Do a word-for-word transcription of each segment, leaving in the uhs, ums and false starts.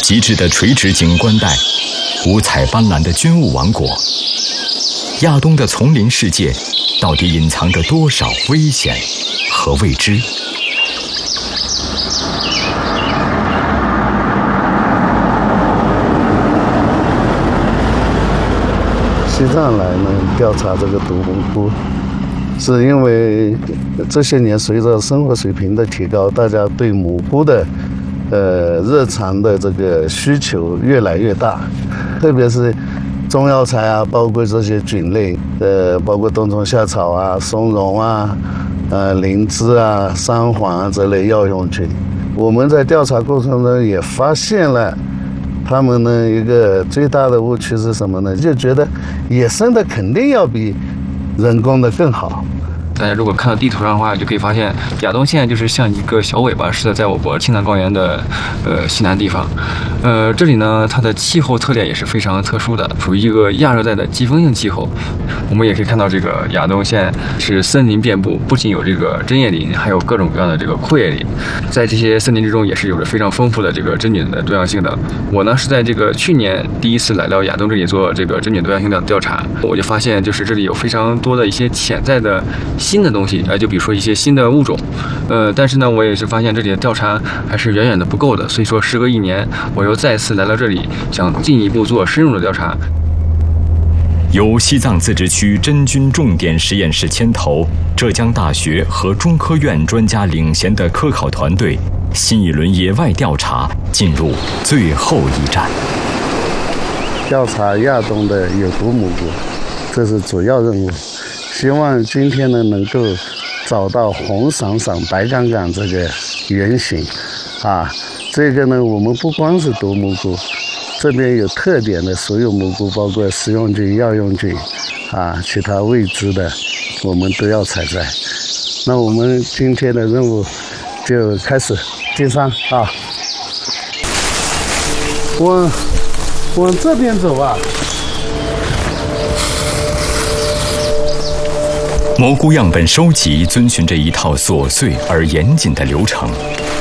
极致的垂直景观带，五彩斑斓的军雾王国，亚东的丛林世界，到底隐藏着多少危险和未知？ 西藏来呢调查这个独木菇，是因为这些年随着生活水平的提高，大家对蘑菇的呃日常的这个需求越来越大，特别是中药材啊，包括这些菌类，呃，包括冬虫夏草啊、松茸啊、呃灵芝啊、三黄啊这类药用菌。我们在调查过程中也发现了。他们呢，一个最大的误区是什么呢？就觉得野生的肯定要比人工的更好。 大家如果看到地图上的话，就可以发现亚东县就是像一个小尾巴似的，在我国青藏高原的呃西南地方。呃，这里呢，它的气候特点也是非常特殊的，属于一个亚热带的季风性气候。我们也可以看到，这个亚东县是森林遍布，不仅有这个针叶林，还有各种各样的这个阔叶林。在这些森林之中，也是有着非常丰富的这个真菌的多样性的。我呢是在这个去年第一次来到亚东这里做这个真菌多样性的调查，我就发现就是这里有非常多的一些潜在的新的东西，呃，就比如说一些新的物种，呃，但是呢，我也是发现这里的调查还是远远的不够的，所以说时隔一年，我又再次来到这里，想进一步做深入的调查。 由西藏自治区真菌重点实验室牵头，浙江大学和中科院专家领衔的科考团队，新一轮野外调查进入最后一站。 调查亚东的有毒蘑菇，这是主要任务。希望今天呢能够找到红闪闪、白杠杠这个原型，啊，这个呢我们不光是毒蘑菇，这边有特点的所有蘑菇，包括食用菌、药用菌，啊，其他未知的，我们都要采摘。那我们今天的任务就开始进山啊，往往这边走啊。 蘑菇样本收集遵循着一套琐碎而严谨的流程。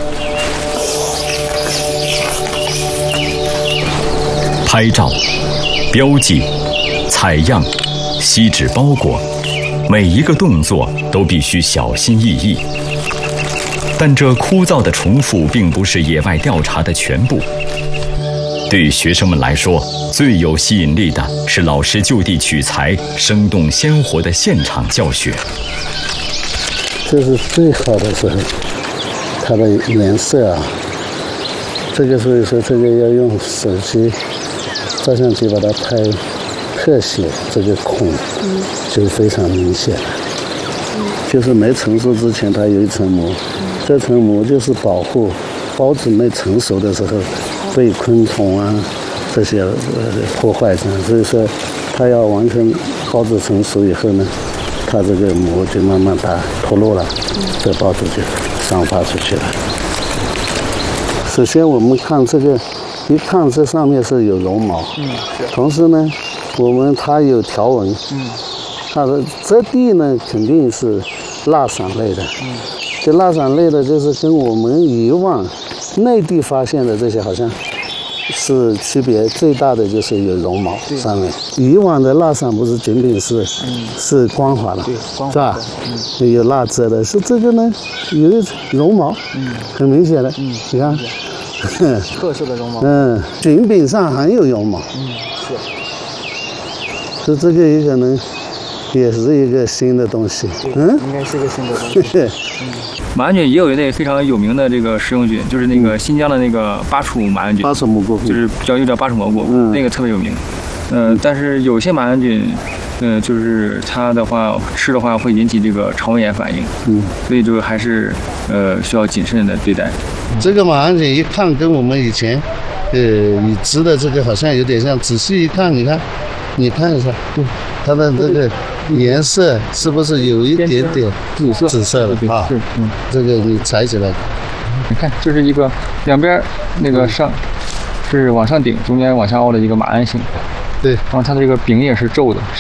拍照、标记、采样、锡纸包裹，每一个动作都必须小心翼翼。但这枯燥的重复并不是野外调查的全部。对于学生们来说，最有吸引力的是老师就地取材、生动鲜活的现场教学。 这是最好的时候，它的颜色啊，这个所以说这个要用手机照相机把它拍特写，这个孔就非常明显了。就是没成熟之前，它有一层膜，这层膜就是保护孢子没成熟的时候被昆虫啊这些呃破坏的，所以说它要完全孢子成熟以后呢，它这个膜就慢慢它脱落了，这孢子就散发出去了。首先我们看这个，一看这上面是有绒毛，嗯，同时呢，我们它有条纹，嗯，它的质地呢肯定是蜡伞类的，嗯，这蜡伞类的就是跟我们以往内地发现的这些好像是区别最大的，就是有绒毛上面。以往的蜡伞不是仅仅是、嗯、是光滑的，是吧？嗯、有蜡质的，是这个呢有绒毛，嗯、很明显的，嗯、你看， 特色的绒毛。 嗯，菌柄上还有绒毛。嗯，是。这这个也可能也是一个新的东西。 嗯，应该是一个新的东西。嗯。马鞍菌也有一类非常有名的这个食用菌，就是那个新疆的那个巴楚马鞍菌， 巴楚蘑菇， 就是叫又叫巴楚蘑菇，嗯、那个特别有名。呃，但是有些马鞍菌，呃，就是它的话吃的话会引起这个肠胃炎反应，嗯，所以这个还是呃需要谨慎的对待。 这个马鞍菌一看跟我们以前呃已知的这个好像有点像，仔细一看，你看，你看一下，嗯，它的这个颜色是不是有一点点紫色？紫色的啊，是，嗯，这个你采起来， 你看，就是一个两边那个上是往上顶，中间往下凹的一个马鞍形， 对， 然后它的这个柄也是皱的。